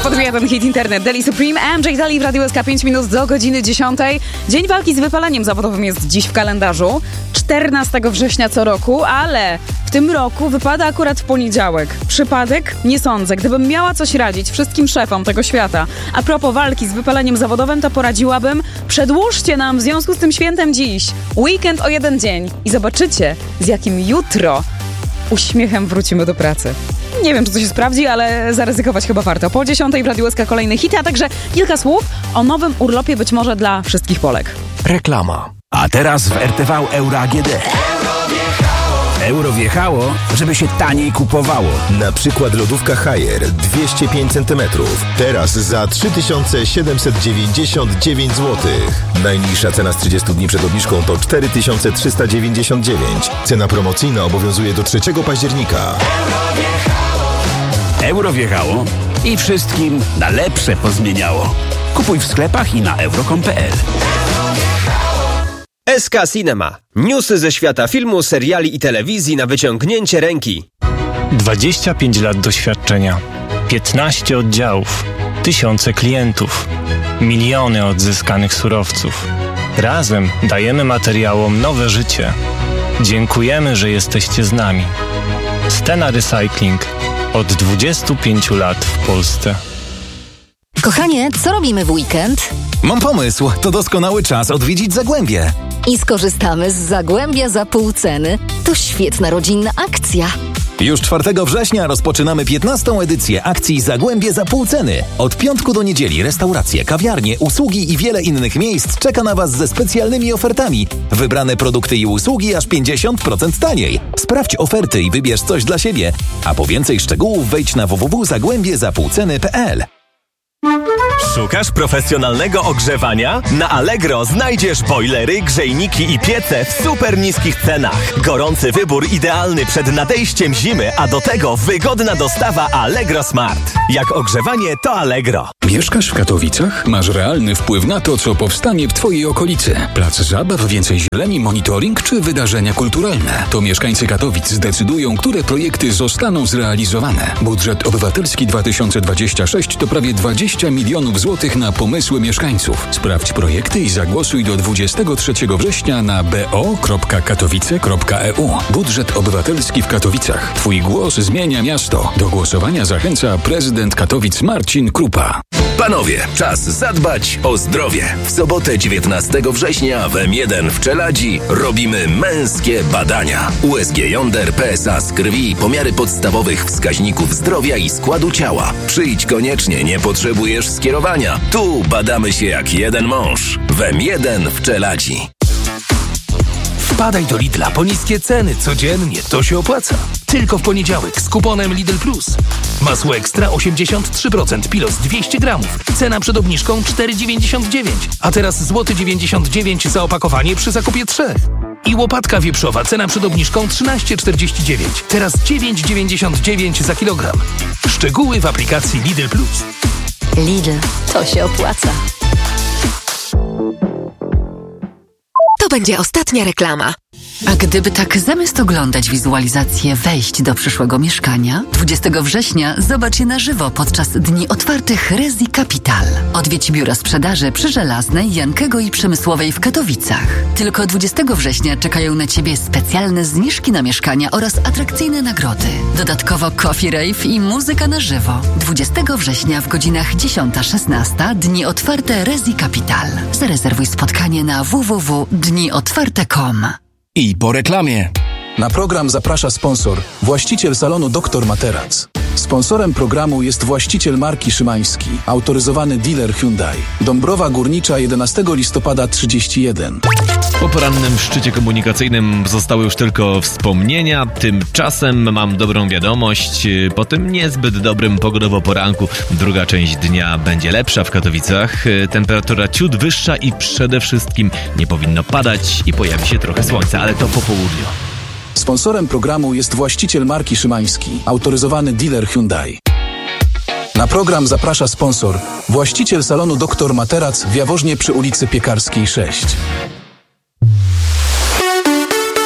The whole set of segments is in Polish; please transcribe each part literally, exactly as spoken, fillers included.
Podwija ten hit internet. Deli Supreme, M J Dali w Radiu S K, pięć minut do godziny dziesiątej. Dzień walki z wypaleniem zawodowym jest dziś w kalendarzu. czternastego września co roku, ale w tym roku wypada akurat w poniedziałek. Przypadek? Nie sądzę. Gdybym miała coś radzić wszystkim szefom tego świata a propos walki z wypaleniem zawodowym, to poradziłabym: przedłużcie nam w związku z tym świętem dziś weekend o jeden dzień i zobaczycie, z jakim jutro uśmiechem wrócimy do pracy. Nie wiem, czy to się sprawdzi, ale zaryzykować chyba warto. Po dziesiątej w Radiu S K kolejne hity, a także kilka słów o nowym urlopie być może dla wszystkich Polek. Reklama. A teraz w R T V Euro A G D. Euro wjechało, żeby się taniej kupowało. Na przykład lodówka Haier dwieście pięć centymetrów. Teraz za trzy tysiące siedemset dziewięćdziesiąt dziewięć złotych. Najniższa cena z trzydziestu dni przed obniżką to cztery tysiące trzysta dziewięćdziesiąt dziewięć. Cena promocyjna obowiązuje do trzeciego października. Euro wjechało i wszystkim na lepsze pozmieniało. Kupuj w sklepach i na euro kropka com kropka p l. S K Cinema. Newsy ze świata filmu, seriali i telewizji na wyciągnięcie ręki. dwadzieścia pięć lat doświadczenia, piętnaście oddziałów, tysiące klientów, miliony odzyskanych surowców. Razem dajemy materiałom nowe życie. Dziękujemy, że jesteście z nami. Stena Recycling. Od dwudziestu pięciu lat w Polsce. Kochanie, co robimy w weekend? Mam pomysł, to doskonały czas odwiedzić Zagłębie. I skorzystamy z Zagłębia za pół ceny. To świetna rodzinna akcja. Już czwartego września rozpoczynamy piętnastą edycję akcji Zagłębie za pół ceny. Od piątku do niedzieli restauracje, kawiarnie, usługi i wiele innych miejsc czeka na Was ze specjalnymi ofertami. Wybrane produkty i usługi aż pięćdziesiąt procent taniej. Sprawdź oferty i wybierz coś dla siebie. A po więcej szczegółów wejdź na w w w kropka zagłębie za pół ceny kropka p l. Szukasz profesjonalnego ogrzewania? Na Allegro znajdziesz bojlery, grzejniki i piece w super niskich cenach. Gorący wybór idealny przed nadejściem zimy, a do tego wygodna dostawa Allegro Smart. Jak ogrzewanie, to Allegro. Mieszkasz w Katowicach? Masz realny wpływ na to, co powstanie w Twojej okolicy. Plac zabaw, więcej zieleni, monitoring czy wydarzenia kulturalne. To mieszkańcy Katowic zdecydują, które projekty zostaną zrealizowane. Budżet obywatelski dwa tysiące dwudziesty szósty to prawie dwadzieścia milionów złotych na pomysły mieszkańców. Sprawdź projekty i zagłosuj do dwudziestego trzeciego września na b o kropka katowice kropka e u. Budżet obywatelski w Katowicach. Twój głos zmienia miasto. Do głosowania zachęca prezydent Katowic Marcin Krupa. Panowie, czas zadbać o zdrowie. W sobotę dziewiętnastego września w M jeden w Czeladzi robimy męskie badania. U S G jąder, P S A z krwi, pomiary podstawowych wskaźników zdrowia i składu ciała. Przyjdź koniecznie, nie potrzebujesz skierowania. Tu badamy się jak jeden mąż. W M jeden w Czeladzi. Wpadaj do Lidla po niskie ceny codziennie, to się opłaca. Tylko w poniedziałek z kuponem Lidl Plus. Masło ekstra osiemdziesiąt trzy procent, pilos dwieście gramów. Cena przed obniżką cztery dziewięćdziesiąt dziewięć, a teraz złoty dziewięćdziesiąt dziewięć za opakowanie przy zakupie trzech. I łopatka wieprzowa, cena przed obniżką trzynaście czterdzieści dziewięć, teraz dziewięć dziewięćdziesiąt dziewięć za kilogram. Szczegóły w aplikacji Lidl Plus. Lidl, to się opłaca. To będzie ostatnia reklama. A gdyby tak zamiast oglądać wizualizację wejść do przyszłego mieszkania, dwudziestego września zobacz je na żywo podczas Dni Otwartych Resi Capital. Odwiedź biura sprzedaży przy Żelaznej, Jankego i Przemysłowej w Katowicach. Tylko dwudziestego września czekają na Ciebie specjalne zniżki na mieszkania oraz atrakcyjne nagrody. Dodatkowo coffee rave i muzyka na żywo. dwudziestego września w godzinach dziesiąta szesnasta Dni Otwarte Resi Capital. Zarezerwuj spotkanie na w w w kropka dni otwarte kropka com. I po reklamie. Na program zaprasza sponsor, właściciel salonu doktor Materac. Sponsorem programu jest właściciel marki Szymański, autoryzowany dealer Hyundai. Dąbrowa Górnicza, jedenastego listopada trzydzieści jeden. Po porannym szczycie komunikacyjnym zostały już tylko wspomnienia. Tymczasem mam dobrą wiadomość. Po tym niezbyt dobrym pogodowo poranku druga część dnia będzie lepsza w Katowicach. Temperatura ciut wyższa i przede wszystkim nie powinno padać i pojawi się trochę słońca, ale to po południu. Sponsorem programu jest właściciel marki Szymański, autoryzowany dealer Hyundai. Na program zaprasza sponsor, właściciel salonu doktor Materac w Jaworznie przy ulicy Piekarskiej sześć.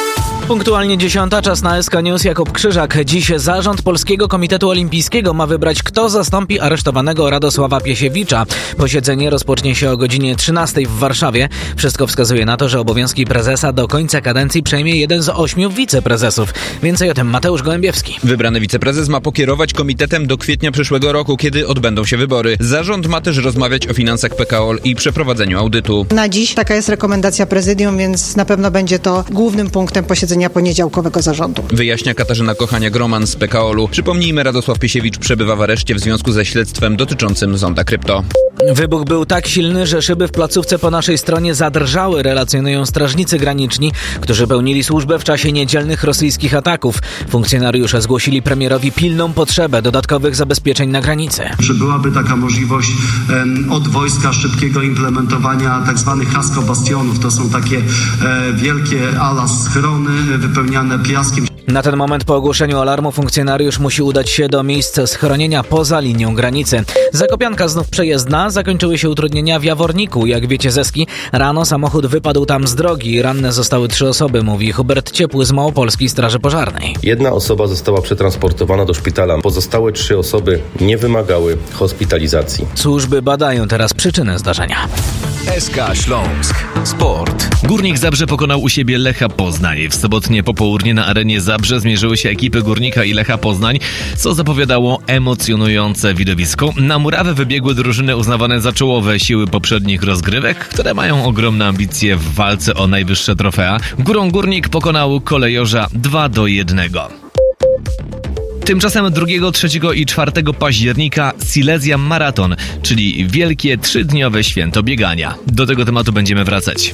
Punktualnie dziesiąta, czas na S K News. Jakub Krzyżak. Dziś zarząd Polskiego Komitetu Olimpijskiego ma wybrać, kto zastąpi aresztowanego Radosława Piesiewicza. Posiedzenie rozpocznie się o godzinie trzynastej w Warszawie. Wszystko wskazuje na to, że obowiązki prezesa do końca kadencji przejmie jeden z ośmiu wiceprezesów. Więcej o tym Mateusz Gołębiewski. Wybrany wiceprezes ma pokierować komitetem do kwietnia przyszłego roku, kiedy odbędą się wybory. Zarząd ma też rozmawiać o finansach P K O L i przeprowadzeniu audytu. Na dziś taka jest rekomendacja prezydium, więc na pewno będzie to głównym punktem posiedzenia poniedziałkowego zarządu. Wyjaśnia Katarzyna Kochania-Groman z P K O L u. Przypomnijmy, Radosław Piesiewicz przebywa w areszcie w związku ze śledztwem dotyczącym Zonda Krypto. Wybuch był tak silny, że szyby w placówce po naszej stronie zadrżały, relacjonują strażnicy graniczni, którzy pełnili służbę w czasie niedzielnych rosyjskich ataków. Funkcjonariusze zgłosili premierowi pilną potrzebę dodatkowych zabezpieczeń na granicy. Że byłaby taka możliwość um, od wojska szybkiego implementowania tak zwanych hasko-bastionów. To są takie e, wielkie ala schrony wypełniane piaskiem. Na ten moment po ogłoszeniu alarmu funkcjonariusz musi udać się do miejsca schronienia poza linią granicy. Zakopianka znów przejezdna, zakończyły się utrudnienia w Jaworniku. Jak wiecie ze Ski, rano samochód wypadł tam z drogi. Ranne zostały trzy osoby, mówi Hubert Ciepły z Małopolskiej Straży Pożarnej. Jedna osoba została przetransportowana do szpitala. Pozostałe trzy osoby nie wymagały hospitalizacji. Służby badają teraz przyczynę zdarzenia. S K Śląsk. Sport. Górnik Zabrze pokonał u siebie Lecha Poznań. W sobotnie popołudnie na arenie Zabrze zmierzyły się ekipy Górnika i Lecha Poznań, co zapowiadało emocjonujące widowisko. Na murawę wybiegły drużyny uznawane za czołowe siły poprzednich rozgrywek, które mają ogromne ambicje w walce o najwyższe trofea. Górą Górnik pokonał Kolejorza dwa do jednego. Tymczasem drugiego, trzeciego i czwartego października Silesia Maraton, czyli wielkie trzydniowe święto biegania. Do tego tematu będziemy wracać.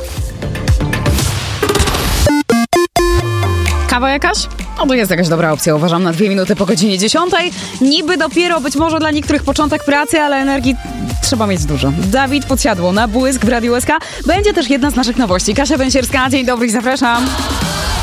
Kawa jakaś? No to jest jakaś dobra opcja, uważam, na dwie minuty po godzinie dziesiątej. Niby dopiero być może dla niektórych początek pracy, ale energii trzeba mieć dużo. Dawid Podsiadło na błysk w Radiu S K. Będzie też jedna z naszych nowości. Kasia Węsierska, dzień dobry i zapraszam.